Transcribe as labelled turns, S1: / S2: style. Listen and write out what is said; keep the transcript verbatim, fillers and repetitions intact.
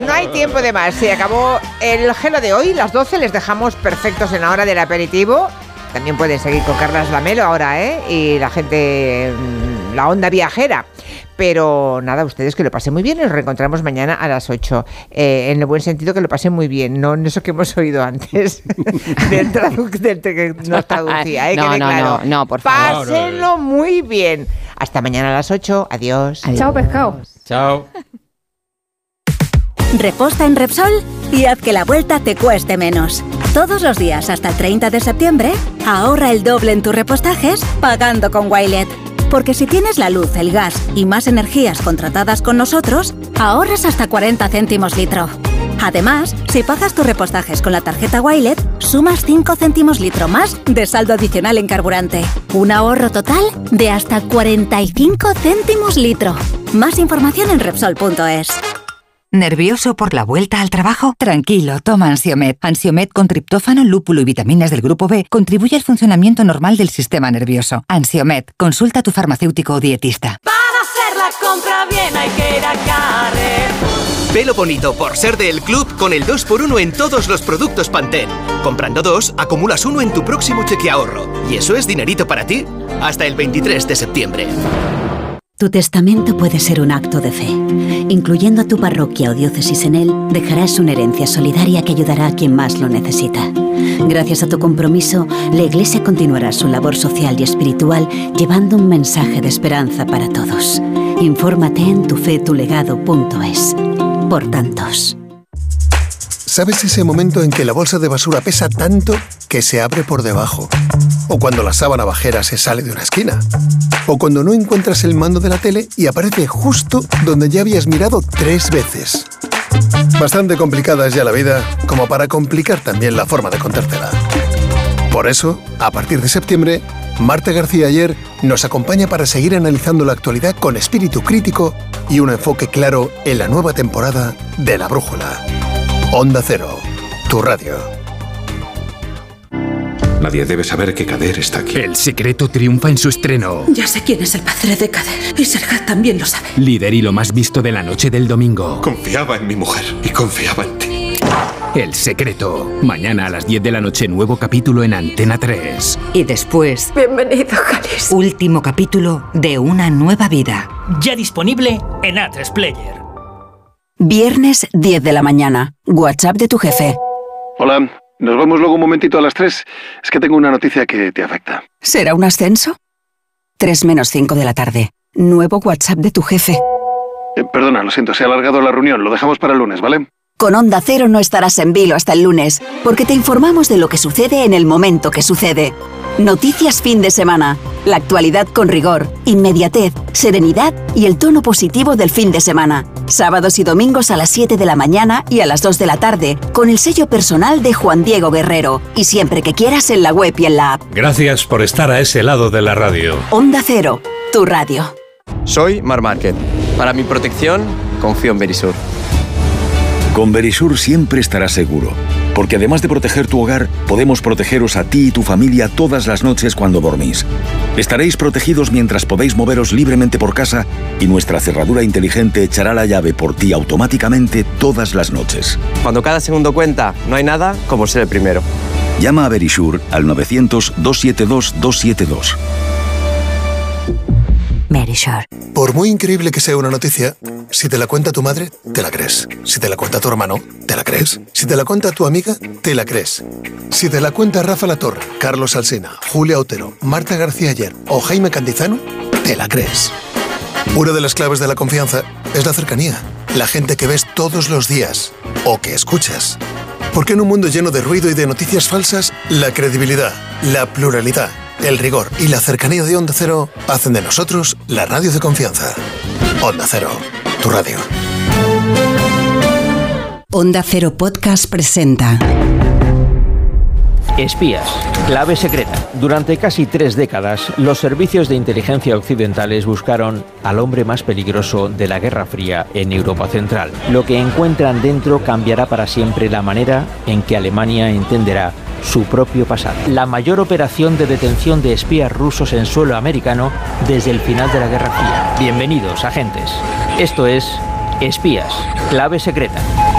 S1: No hay tiempo de más, se acabó el Gelo de hoy, las doce, les dejamos perfectos en la hora del aperitivo. También pueden seguir con Carlas Lamelo ahora, ¿eh? Y la gente, la onda viajera. Pero nada, ustedes que lo pasen muy bien y nos reencontramos mañana a las ocho. Eh, en el buen sentido que lo pasen muy bien, no en eso que hemos oído antes del, tradu- del que nos traducía, ¿eh?
S2: No,
S1: Quede
S2: no,
S1: claro.
S2: no, no, por favor.
S1: Pásenlo muy bien. Hasta mañana a las ocho. Adiós.
S2: Adiós.
S3: Chao, pescado.
S4: Chao.
S5: Reposta en Repsol y haz que la vuelta te cueste menos. Todos los días hasta el treinta de septiembre, ahorra el doble en tus repostajes pagando con Wilet. Porque si tienes la luz, el gas y más energías contratadas con nosotros, ahorras hasta cuarenta céntimos litro. Además, si pagas tus repostajes con la tarjeta Wilet, sumas cinco céntimos litro más de saldo adicional en carburante. Un ahorro total de hasta cuarenta y cinco céntimos litro. Más información en Repsol punto es.
S6: ¿Nervioso por la vuelta al trabajo? Tranquilo, toma Ansiomed. Ansiomed con triptófano, lúpulo y vitaminas del grupo B contribuye al funcionamiento normal del sistema nervioso. Ansiomed, consulta a tu farmacéutico o dietista.
S7: Para hacer la compra bien hay que ir a Carrefour.
S8: Velo bonito por ser del club con el dos por uno en todos los productos Pantene. Comprando dos, acumulas uno en tu próximo cheque ahorro. Y eso es dinerito para ti hasta el veintitrés de septiembre.
S9: Tu testamento puede ser un acto de fe. Incluyendo a tu parroquia o diócesis en él, dejarás una herencia solidaria que ayudará a quien más lo necesita. Gracias a tu compromiso, la Iglesia continuará su labor social y espiritual llevando un mensaje de esperanza para todos. Infórmate en tufetulegado punto es. Por tantos.
S10: ¿Sabes ese momento en que la bolsa de basura pesa tanto que se abre por debajo? O cuando la sábana bajera se sale de una esquina. O cuando no encuentras el mando de la tele y aparece justo donde ya habías mirado tres veces. Bastante complicada es ya la vida como para complicar también la forma de contártela. Por eso, a partir de septiembre, Marta García Ayer nos acompaña para seguir analizando la actualidad con espíritu crítico y un enfoque claro en la nueva temporada de La Brújula. Onda Cero, tu radio.
S11: Nadie debe saber que Kader está aquí.
S12: El secreto triunfa en su estreno.
S13: Ya sé quién es el padre de Kader. Y Serhat también lo sabe.
S12: Líder y lo más visto de la noche del domingo.
S11: Confiaba en mi mujer y confiaba en ti.
S12: El secreto. Mañana a las diez de la noche, nuevo capítulo en Antena tres.
S6: Y después...
S13: Bienvenido, Jalis.
S6: Último capítulo de Una nueva vida.
S14: Ya disponible en A tres Player.
S9: Viernes diez de la mañana. WhatsApp de tu jefe.
S10: Hola, nos vamos luego un momentito a las tres. Es que tengo una noticia que te afecta.
S9: ¿Será un ascenso? tres menos cinco de la tarde. Nuevo WhatsApp de tu jefe.
S10: Eh, perdona, lo siento, se ha alargado la reunión. Lo dejamos para el lunes, ¿vale?
S9: Con Onda Cero no estarás en vilo hasta el lunes, porque te informamos de lo que sucede en el momento que sucede. Noticias fin de semana. La actualidad con rigor, inmediatez, serenidad y el tono positivo del fin de semana. Sábados y domingos a las siete de la mañana y a las dos de la tarde, con el sello personal de Juan Diego Guerrero. Y siempre que quieras en la web y en la app.
S11: Gracias por estar a ese lado de la radio.
S9: Onda Cero, tu radio.
S15: Soy Mar Márquez. Para mi protección, confío en Verisur.
S16: Con Verisur siempre estarás seguro, porque además de proteger tu hogar, podemos protegeros a ti y tu familia todas las noches cuando dormís. Estaréis protegidos mientras podéis moveros libremente por casa y nuestra cerradura inteligente echará la llave por ti automáticamente todas las noches.
S15: Cuando cada segundo cuenta, no hay nada como ser el primero.
S16: Llama a Verisur al novecientos, doscientos setenta y dos, doscientos setenta y dos.
S9: Verisur.
S10: Por muy increíble que sea una noticia, si te la cuenta tu madre, te la crees. Si te la cuenta tu hermano, te la crees. Si te la cuenta tu amiga, te la crees. Si te la cuenta Rafa Latorre, Carlos Alsina, Julia Otero, Marta García Ayer o Jaime Cantizano, te la crees. Una de las claves de la confianza es la cercanía. La gente que ves todos los días o que escuchas. Porque en un mundo lleno de ruido y de noticias falsas, la credibilidad, la pluralidad, el rigor y la cercanía de Onda Cero hacen de nosotros la radio de confianza. Onda Cero, tu radio.
S9: Onda Cero Podcast presenta
S17: Espías, clave secreta. Durante casi tres décadas, los servicios de inteligencia occidentales buscaron al hombre más peligroso de la Guerra Fría en Europa Central. Lo que encuentran dentro cambiará para siempre la manera en que Alemania entenderá su propio pasado. La mayor operación de detención de espías rusos en suelo americano desde el final de la Guerra Fría. Bienvenidos, agentes. Esto es Espías, clave secreta.